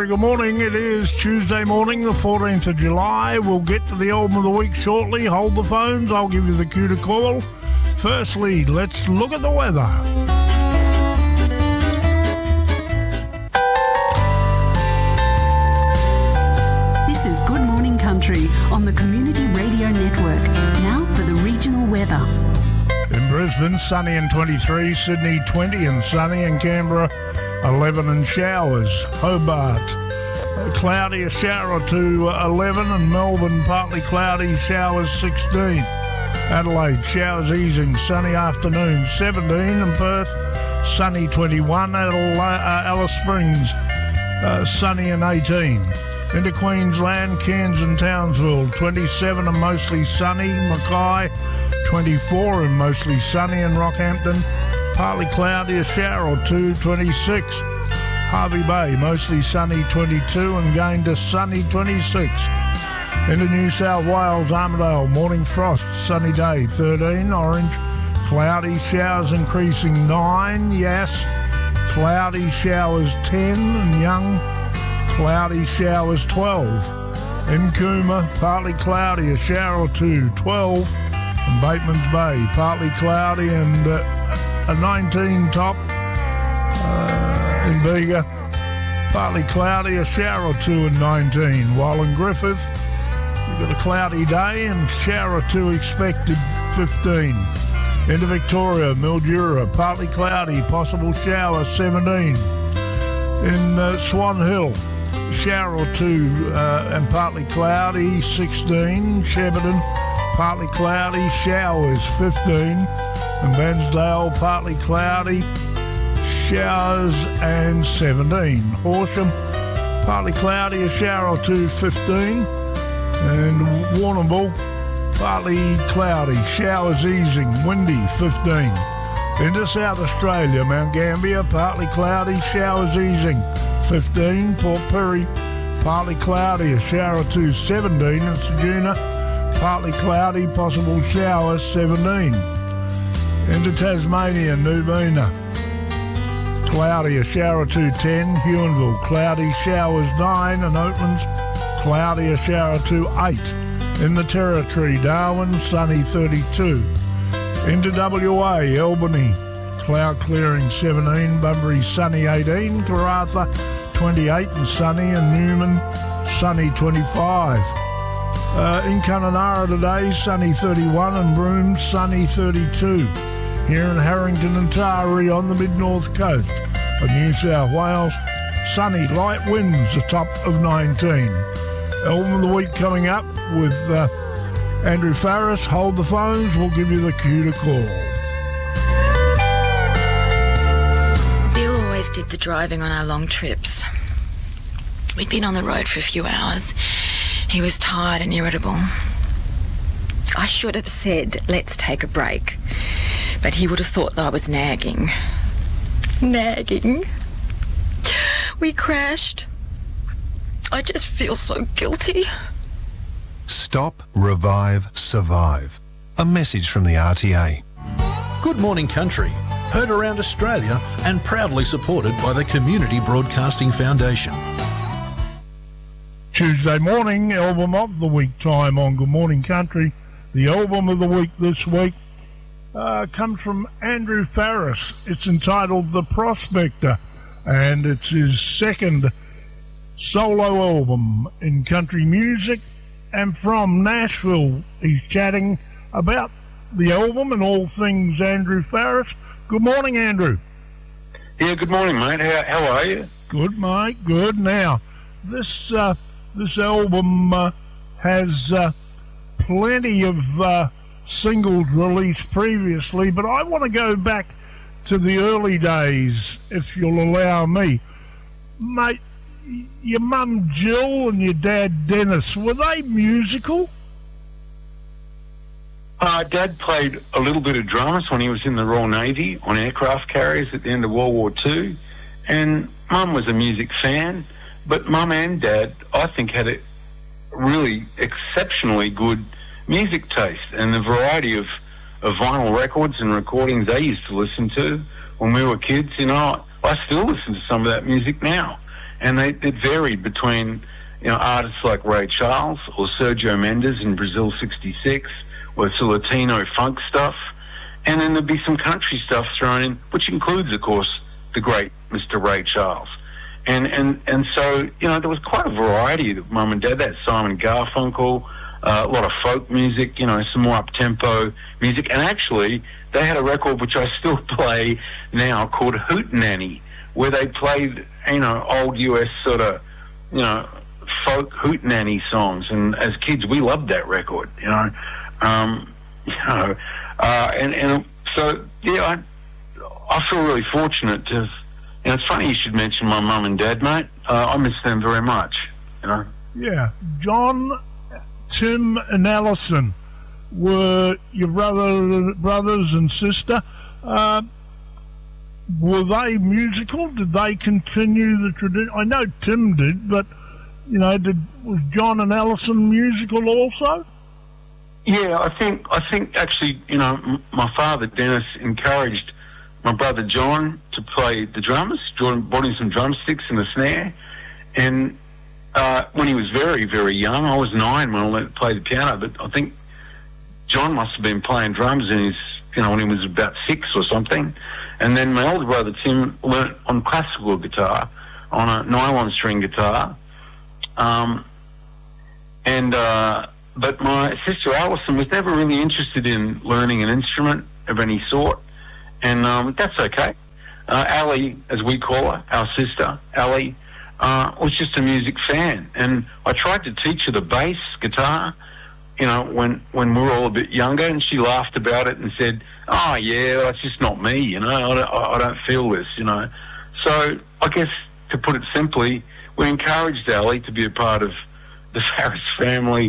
Very good morning. It is Tuesday morning, the 14th of July. We'll get to the album of the week shortly. Hold the phones. I'll give you the cue to call. Firstly, let's look at the weather. This is Good Morning Country on the Community Radio Network. Now for the regional weather. In Brisbane, sunny and 23. Sydney, 20 and sunny. In Canberra, 11 and showers. Hobart, cloudy, a shower or two, 11. And Melbourne, partly cloudy, showers, 16. Adelaide, showers easing, sunny afternoon, 17. And Perth, sunny, 21. Alice Springs, sunny and 18. Into Queensland, Cairns and Townsville, 27 and mostly sunny. Mackay, 24 and mostly sunny. In Rockhampton, partly cloudy, a shower or two, 26. Hervey Bay, mostly sunny, 22, and going to sunny, 26. Into New South Wales, Armidale, morning frost, sunny day, 13. Orange, cloudy, showers increasing, 9. Yass, cloudy, showers, 10. And Young, cloudy, showers, 12. In Cooma, partly cloudy, a shower or two, 12. And Bateman's Bay, partly cloudy and a 19 top. In Bega, partly cloudy, a shower or two and 19. While in Griffith, you've got a cloudy day and shower or two expected, 15. Into Victoria, Mildura, partly cloudy, possible shower, 17. In Swan Hill, shower or two and partly cloudy, 16. Shepparton, partly cloudy, showers, 15. And Bairnsdale, partly cloudy, showers and 17. Horsham, partly cloudy, a shower or two, 15. And Warrnambool, partly cloudy, showers easing, windy, 15. Into South Australia, Mount Gambier, partly cloudy, showers easing, 15. Port Pirie, partly cloudy, a shower or two, 17. And Ceduna, partly cloudy, possible showers, 17. Into Tasmania, Nubina, cloudy, a shower or two, 10. Huonville, cloudy, showers, 9. And Oatlands, cloudy, a shower or two, 8. In the Territory, Darwin, sunny, 32. Into WA, Albany, cloud clearing, 17. Bunbury, sunny, 18. Karratha, 28 and sunny. And Newman, sunny, 25. In Kununurra today, sunny, 31. And Broome, sunny, 32. Here in Harrington and Taree on the mid-north coast of New South Wales, sunny, light winds, a top of 19. Album of the week coming up with Andrew Farris. Hold the phones, we'll give you the cue to call. Bill always did the driving on our long trips. We'd been on the road for a few hours. He was tired and irritable. I should have said, let's take a break. But he would have thought that I was nagging. Nagging. We crashed. I just feel so guilty. Stop, revive, survive. A message from the RTA. Good Morning Country, heard around Australia and proudly supported by the Community Broadcasting Foundation. Tuesday morning, album of the week time on Good Morning Country. The album of the week this week comes from Andrew Farris. It's entitled The Prospector, and it's his second solo album in country music. And from Nashville, he's chatting about the album and all things Andrew Farris. Good morning, Andrew. Yeah, good morning, mate. How are you? Good, mate. Good. Now, this album has plenty of singles released previously, but I want to go back to the early days, if you'll allow me. Mate, your mum Jill and your dad Dennis, were they musical? Dad played a little bit of drums when he was in the Royal Navy on aircraft carriers at the end of World War II, and Mum was a music fan, but Mum and Dad, I think, had a really exceptionally good music taste, and the variety of vinyl records and recordings they used to listen to when we were kids. You know, I still listen to some of that music now, And it varied between, artists like Ray Charles or Sergio Mendes in Brazil 66, or it's the Latino funk stuff. And then there'd be some country stuff thrown in, which includes, of course, the great Mr. Ray Charles. And so, there was quite a variety of Mum and Dad. That Simon Garfunkel, a lot of folk music, some more up-tempo music. And actually, they had a record which I still play now called Hootenanny, where they played, old US sort of, folk hootenanny songs. And as kids, we loved that record, and so, yeah, I feel really fortunate to have, it's funny you should mention my mum and dad, mate. I miss them very much, Yeah. John, Tim and Alison were your brothers and sister. Were they musical? Did they continue the tradition? I know Tim did, but, was John and Alison musical also? Yeah, I think actually, my father, Dennis, encouraged my brother John to play the drums. John bought him some drumsticks and a snare. And when he was very, very young, I was 9 when I learned to play the piano, but I think John must have been playing drums in his, when he was about 6 or something. And then my older brother Tim learnt on classical guitar, on a nylon string guitar. But my sister Alison was never really interested in learning an instrument of any sort. And that's okay. Ali, as we call her, our sister, Ali, was just a music fan. And I tried to teach her the bass guitar, when we were all a bit younger, and she laughed about it and said, oh, yeah, that's just not me, I don't feel this, So I guess, to put it simply, we encouraged Ali to be a part of the Farris family,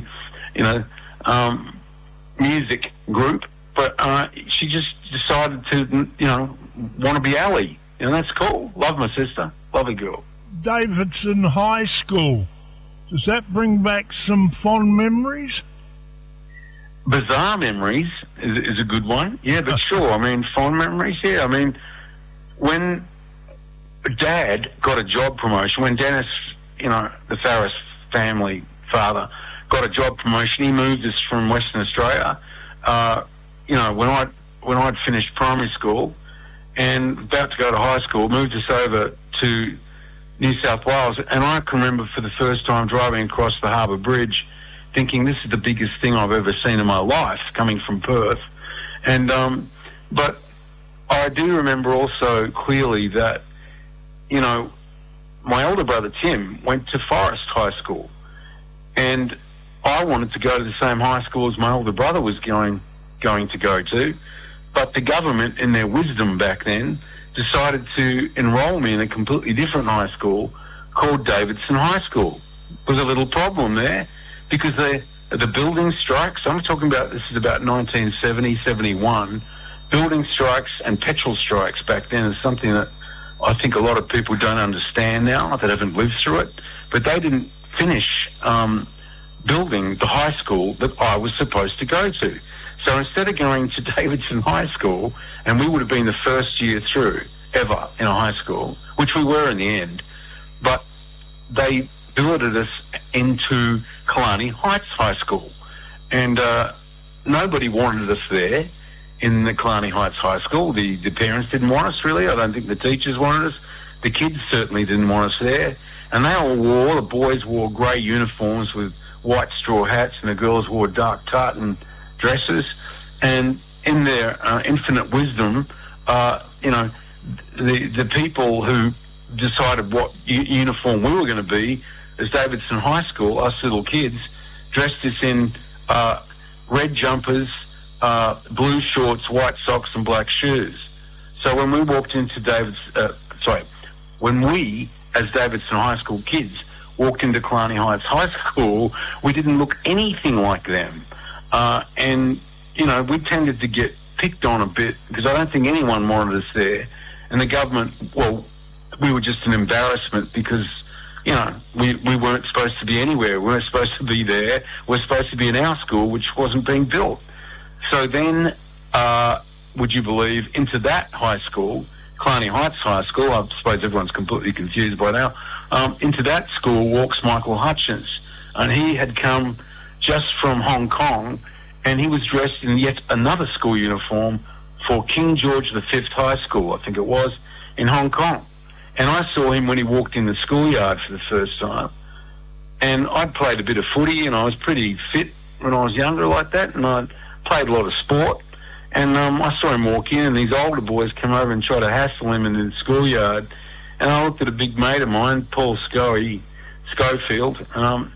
music group. But she just decided to, want to be Ali. And that's cool. Love my sister. Lovely girl. Davidson High School. Does that bring back some fond memories? Bizarre memories is a good one. Yeah, but sure. Fond memories, yeah. When Dad got a job promotion, when Dennis, the Farris family father, got a job promotion, he moved us from Western Australia. When I'd finished primary school and about to go to high school, moved us over to New South Wales. And I can remember for the first time driving across the Harbour Bridge thinking this is the biggest thing I've ever seen in my life, coming from Perth. And but I do remember also clearly that, my older brother Tim went to Forest High School. And I wanted to go to the same high school as my older brother was going to go to, but the government, in their wisdom back then, decided to enrol me in a completely different high school called Davidson High School. There was a little problem there because the building strikes, I'm talking about, this is about 1970, 71, building strikes and petrol strikes back then is something that I think a lot of people don't understand now that haven't lived through it, but they didn't finish building the high school that I was supposed to go to. So instead of going to Davidson High School, and we would have been the first year through ever in a high school, which we were in the end, but they billeted us into Killarney Heights High School. And nobody wanted us there in the Killarney Heights High School. The parents didn't want us, really. I don't think the teachers wanted us. The kids certainly didn't want us there. And they all the boys wore grey uniforms with white straw hats, and the girls wore dark tartan dresses. And in their infinite wisdom, the people who decided what uniform we were going to be as Davidson High School, us little kids, dressed us in red jumpers, blue shorts, white socks and black shoes. So when we walked into when we, as Davidson High School kids, walked into Killarney Heights High School, we didn't look anything like them. And, we tended to get picked on a bit because I don't think anyone wanted us there. And the government, we were just an embarrassment because, we weren't supposed to be anywhere. We weren't supposed to be there. We're supposed to be in our school, which wasn't being built. So then, would you believe, into that high school Killarney Heights High School. I suppose everyone's completely confused by now. Into that school walks Michael Hutchence, and he had come just from Hong Kong, and he was dressed in yet another school uniform for King George V High School, I think it was, in Hong Kong. And I saw him when he walked in the schoolyard for the first time. And I'd played a bit of footy, and I was pretty fit when I was younger like that, and I played a lot of sport. And I saw him walk in, and these older boys come over and try to hassle him in the schoolyard. And I looked at a big mate of mine, Paul Schofield.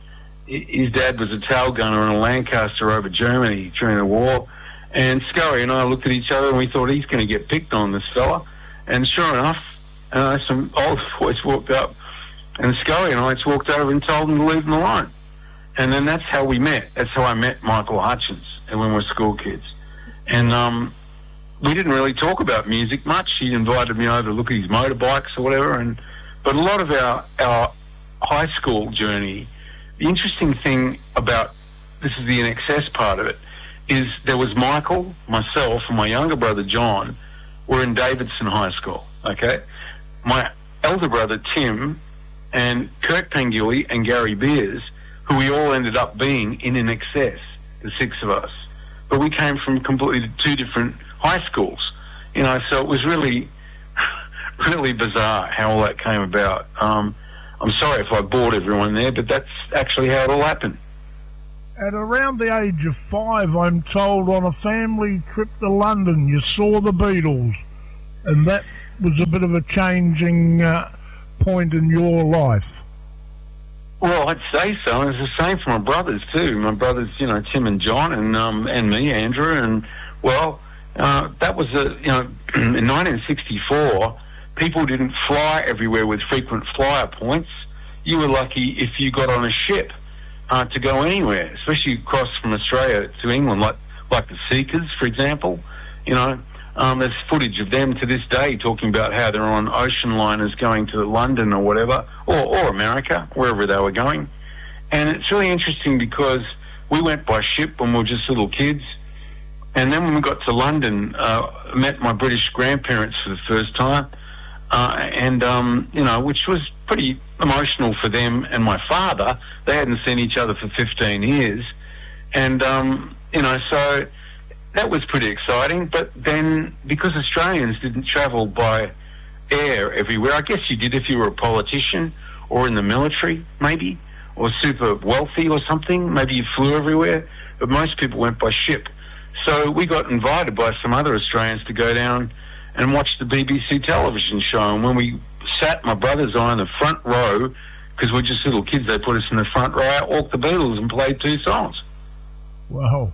His dad was a tail gunner in a Lancaster over Germany during the war. And Scully and I looked at each other, and we thought, he's going to get picked on, this fella. And sure enough, some older boys walked up, and Scully and I just walked over and told him to leave him alone. And then that's how we met. That's how I met Michael Hutchence, and when we were school kids. And we didn't really talk about music much. He invited me over to look at his motorbikes or whatever. But a lot of our high school journey, the interesting thing about, this is the INXS part of it, is there was Michael, myself, and my younger brother John were in Davidson High School, okay? My elder brother Tim and Kirk Pengilly and Gary Beers, who we all ended up being in INXS, the six of us. But we came from completely two different high schools, you know, so it was really, really bizarre how all that came about. I'm sorry if I bored everyone there, but that's actually how it all happened. At around the age of 5, I'm told, on a family trip to London, you saw the Beatles, and that was a bit of a changing point in your life. Well, I'd say so, and it's the same for my brothers too. My brothers, you know, Tim and John, and me, Andrew, and well, that was in 1964. People didn't fly everywhere with frequent flyer points. You were lucky if you got on a ship to go anywhere, especially across from Australia to England, like the Seekers, for example. You know, there's footage of them to this day talking about how they're on ocean liners going to London or whatever, or America, wherever they were going. And it's really interesting because we went by ship when we were just little kids. And then when we got to London, met my British grandparents for the first time, which was pretty emotional for them and my father. They hadn't seen each other for 15 years. And, so that was pretty exciting. But then, because Australians didn't travel by air everywhere, I guess you did if you were a politician or in the military, maybe, or super wealthy or something. Maybe you flew everywhere. But most people went by ship. So we got invited by some other Australians to go down and watch the BBC television show. And when we sat, my brothers and I, in the front row, because we're just little kids, they put us in the front row, out walked the Beatles and played 2 songs. Wow.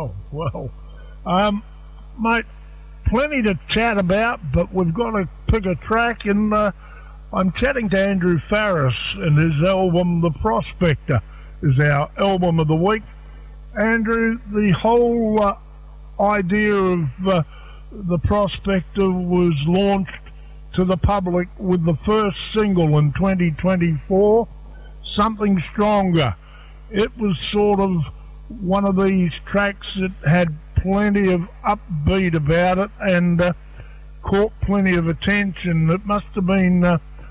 Mate, plenty to chat about, but we've got to pick a track, and I'm chatting to Andrew Farriss, and his album, The Prospector, is our album of the week. Andrew, the whole idea of The Prospector was launched to the public with the first single in 2024, Something Stronger. It was sort of one of these tracks that had plenty of upbeat about it and caught plenty of attention. It must have been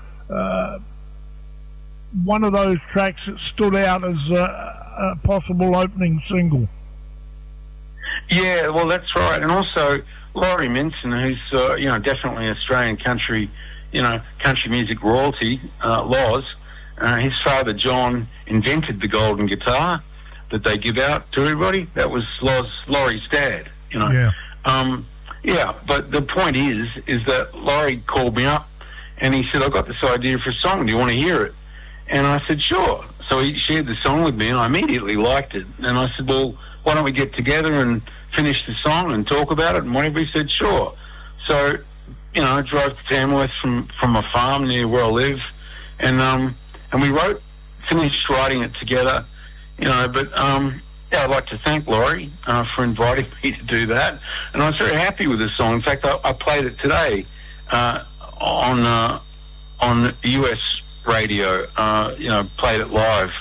one of those tracks that stood out as a possible opening single. Yeah, well, that's right. And also, Laurie Minson, who's, definitely Australian country, country music royalty, Loz, his father, John, invented the golden guitar that they give out to everybody. That was Laurie's dad, Yeah. But the point is that Laurie called me up and he said, I've got this idea for a song. Do you want to hear it? And I said, sure. So he shared the song with me and I immediately liked it. And I said, well, why don't we get together and finish the song and talk about it? And whatever, he said, sure. So, I drove to Tamworth from a farm near where I live, and we finished writing it together, I'd like to thank Laurie for inviting me to do that. And I was very happy with the song. In fact, I played it today on US radio, played it live.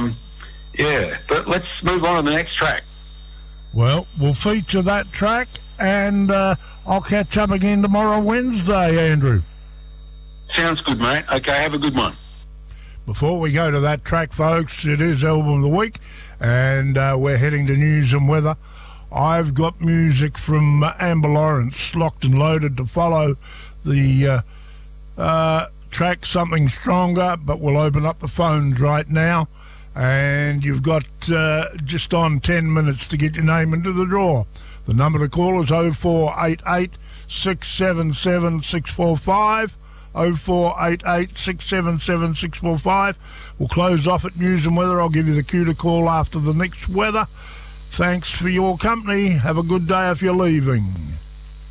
But let's move on to the next track. Well, we'll feature that track and I'll catch up again tomorrow, Wednesday, Andrew. Sounds good, mate. Okay, have a good one. Before we go to that track, folks, it is Album of the Week, and we're heading to news and weather. I've got music from Amber Lawrence, Locked and Loaded, to follow the track Something Stronger, but we'll open up the phones right now, and you've got just on 10 minutes to get your name into the draw. The number to call is 0488 677 645. 0488 677 645. We'll close off at news and weather. I'll give you the cue to call after the next weather. Thanks for your company. Have a good day if you're leaving.